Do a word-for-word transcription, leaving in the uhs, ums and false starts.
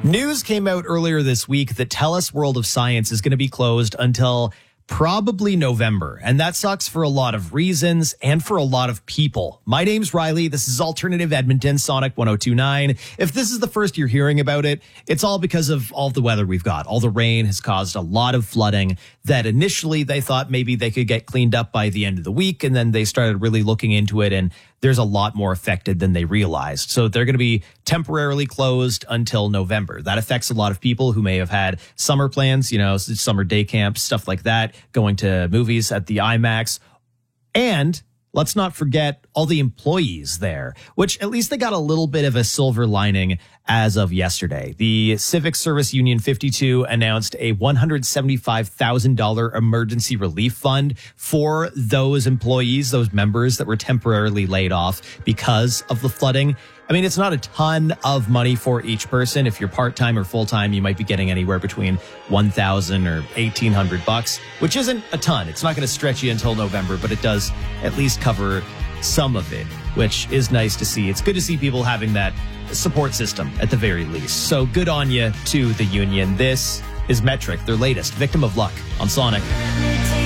News came out earlier this week that TELUS World of Science is going to be closed until probably November. And that sucks for a lot of reasons and for a lot of people. My name's Riley. This is Alternative Edmonton, Sonic one oh two point nine. If this is the first you're hearing about it, it's all because of all the weather we've got. All the rain has caused a lot of flooding that initially they thought maybe they could get cleaned up by the end of the week. And then they started really looking into it, and there's a lot more affected than they realized. So they're going to be temporarily closed until November. That affects a lot of people who may have had summer plans, you know, summer day camps, stuff like that, going to movies at the IMAX. And let's not forget all the employees there, which at least they got a little bit of a silver lining as of yesterday. The Civic Service Union fifty-two announced a one hundred seventy-five thousand dollars emergency relief fund for those employees, those members that were temporarily laid off because of the flooding. I mean, it's not a ton of money for each person. If you're part-time or full-time, you might be getting anywhere between one thousand or eighteen hundred bucks, which isn't a ton. It's not going to stretch you until November, but it does at least cover some of it, which is nice to see. It's good to see people having that support system at the very least. So good on you to the union. This is Metric, their latest Victim of Luck on Sonic.